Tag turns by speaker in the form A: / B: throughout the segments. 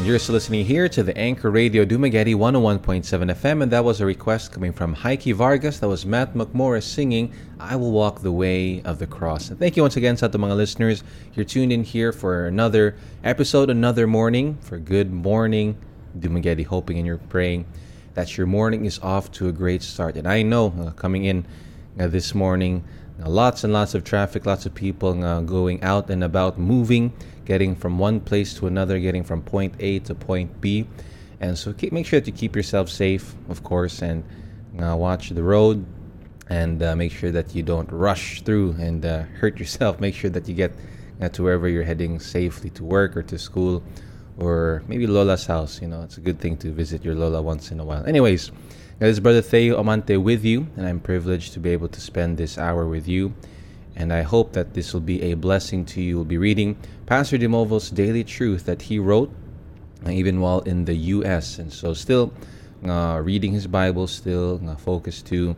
A: You're still listening here to the Anchor Radio Dumaguete 101.7 FM, and that was a request coming from Heike Vargas. That was Matt McMorris singing, I Will Walk the Way of the Cross. And thank you once again sa ating mga listeners. You're tuned in here for another episode, another morning, for Good Morning Dumaguete, hoping and you're praying that your morning is off to a great start. And I know, coming in this morning, lots and lots of traffic, lots of people going out and about, moving, getting from one place to another, getting from point A to point B. And so make sure that you keep yourself safe, of course, and watch the road, and make sure that you don't rush through and hurt yourself. Make sure that you get to wherever you're heading safely, to work or to school, or maybe Lola's house. You know, it's a good thing to visit your Lola once in a while. Anyways, this is Brother Theo Amante with you, and I'm privileged to be able to spend this hour with you. And I hope that this will be a blessing to you. We'll be reading Pastor Demovo's Daily Truth that he wrote even while in the U.S. And so still reading his Bible, still focused to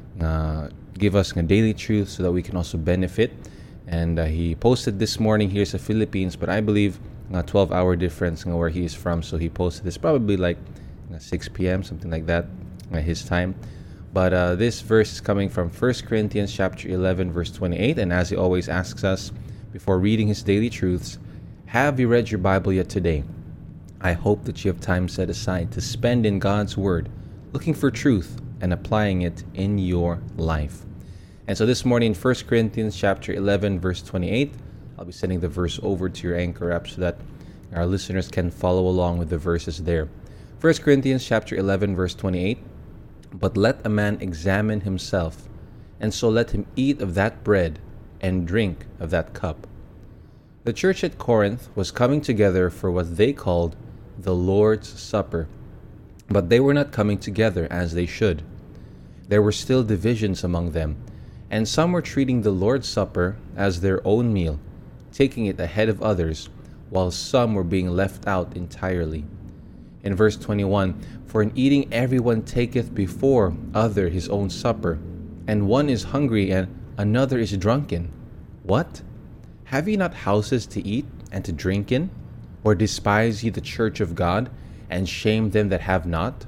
A: give us a daily truth so that we can also benefit. And he posted this morning, here's the Philippines, but I believe 12-hour difference where he is from. So he posted this probably like 6 p.m., something like that, his time. But this verse is coming from 1 Corinthians chapter 11, verse 28. And as he always asks us before reading his daily truths, have you read your Bible yet today? I hope that you have time set aside to spend in God's Word, looking for truth and applying it in your life. And so this morning, 1 Corinthians chapter 11, verse 28, I'll be sending the verse over to your Anchor app so that our listeners can follow along with the verses there. 1 Corinthians chapter 11, verse 28. But let a man examine himself, and so let him eat of that bread and drink of that cup. The church at Corinth was coming together for what they called the Lord's Supper, but they were not coming together as they should. There were still divisions among them, and some were treating the Lord's Supper as their own meal, taking it ahead of others, while some were being left out entirely. In verse 21, for in eating everyone taketh before other his own supper, and one is hungry and another is drunken. What? Have ye not houses to eat and to drink in? Or despise ye the church of God, and shame them that have not?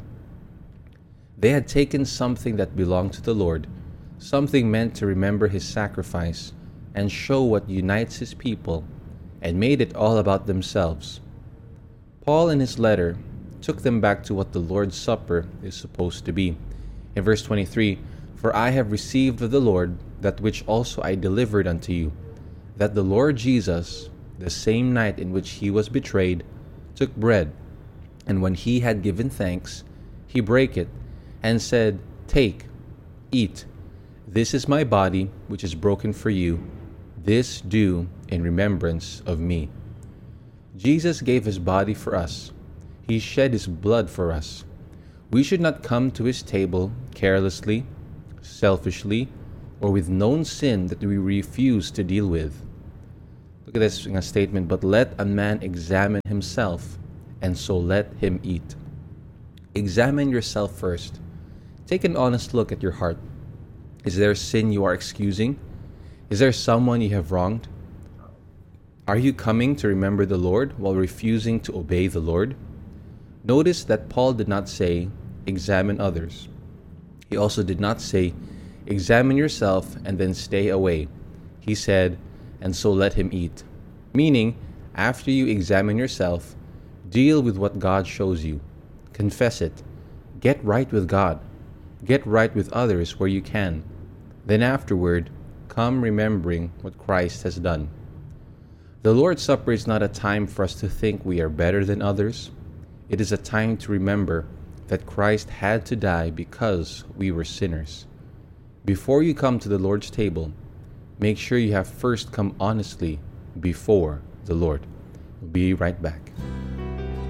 A: They had taken something that belonged to the Lord, something meant to remember his sacrifice, and show what unites his people, and made it all about themselves. Paul in his letter took them back to what the Lord's Supper is supposed to be. In verse 23, for I have received of the Lord that which also I delivered unto you, that the Lord Jesus, the same night in which he was betrayed, took bread, and when he had given thanks, he brake it, and said, Take, eat, this is my body, which is broken for you. This do in remembrance of me. Jesus gave his body for us. He shed his blood for us. We should not come to his table carelessly, selfishly, or with known sin that we refuse to deal with. Look at this statement, but let a man examine himself, and so let him eat. Examine yourself first. Take an honest look at your heart. Is there sin you are excusing? Is there someone you have wronged? Are you coming to remember the Lord while refusing to obey the Lord? Notice that Paul did not say, examine others. He also did not say, examine yourself and then stay away. He said, and so let him eat. Meaning, after you examine yourself, deal with what God shows you. Confess it. Get right with God. Get right with others where you can. Then afterward, come remembering what Christ has done. The Lord's Supper is not a time for us to think we are better than others. It is a time to remember that Christ had to die because we were sinners. Before you come to the Lord's table, make sure you have first come honestly before the Lord. We'll be right back.